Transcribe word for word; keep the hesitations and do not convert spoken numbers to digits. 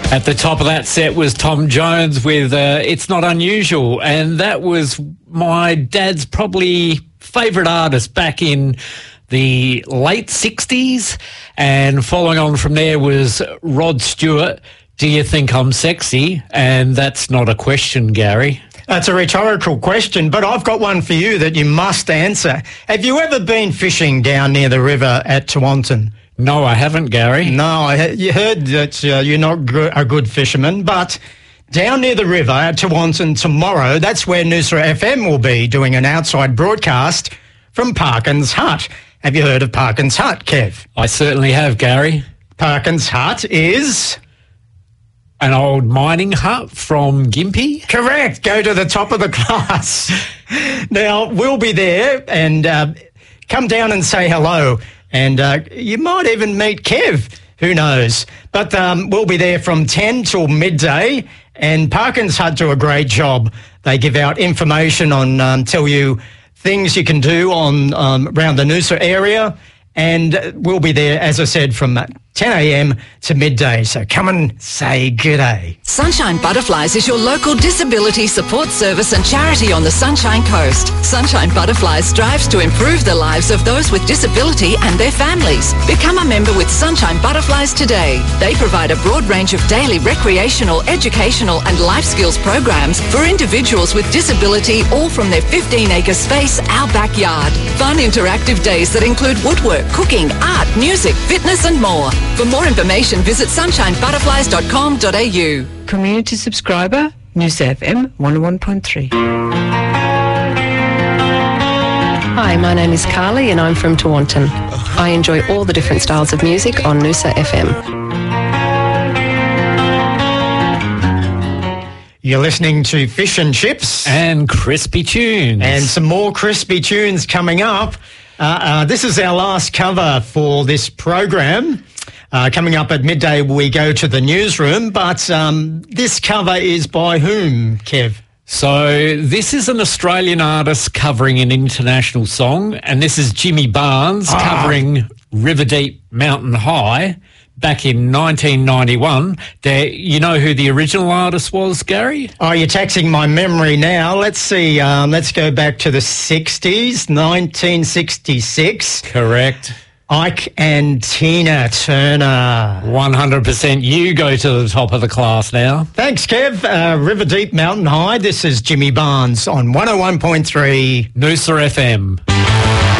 At the top of that set was Tom Jones with uh, It's Not Unusual, and that was my dad's probably favourite artist back in the late sixties, and following on from there was Rod Stewart, Do You Think I'm Sexy? And that's not a question, Gary. That's a rhetorical question, but I've got one for you that you must answer. Have you ever been fishing down near the river at Tewantin? No, I haven't, Gary. No, I you heard that uh, you're not go- a good fisherman, but down near the river at Tewantin tomorrow, that's where Noosa F M will be doing an outside broadcast from Parkins Hut. Have you heard of Parkins Hut, Kev? I certainly have, Gary. Parkins Hut is... an old mining hut from Gympie? Correct. Go to the top of the class. Now, we'll be there, and uh, come down and say hello. And uh, you might even meet Kev. Who knows? But um, we'll be there from ten till midday, and Parkins Hut do a great job. They give out information on, um, tell you things you can do on um, around the Noosa area, and we'll be there, as I said, from ten a.m. to midday. So come and say good day. Sunshine Butterflies is your local disability support service and charity on the Sunshine Coast. Sunshine Butterflies strives to improve the lives of those with disability and their families. Become a member with Sunshine Butterflies today. They provide a broad range of daily recreational, educational and life skills programs for individuals with disability, all from their fifteen acre space, our backyard. Fun interactive days that include woodwork, cooking, art, music, fitness and more. For more information, visit sunshine butterflies dot com dot a u. Community subscriber, Noosa F M one oh one point three. Hi, my name is Carly and I'm from Tewantin. I enjoy all the different styles of music on Noosa F M. You're listening to Fish and Chips. And Crispy Tunes. And some more Crispy Tunes coming up. Uh, uh, this is our last cover for this program. Uh, coming up at midday, we go to the newsroom, but um, this cover is by whom, Kev? So this is an Australian artist covering an international song, and this is Jimmy Barnes ah. covering River Deep Mountain High back in nineteen ninety-one. There, you know who the original artist was, Gary? Oh, you're taxing my memory now. Let's see. Um, let's go back to the sixties, nineteen sixty-six. Correct. Ike and Tina Turner. one hundred percent. You go to the top of the class now. Thanks, Kev. Uh, River Deep Mountain High. This is Jimmy Barnes on one oh one point three Noosa F M.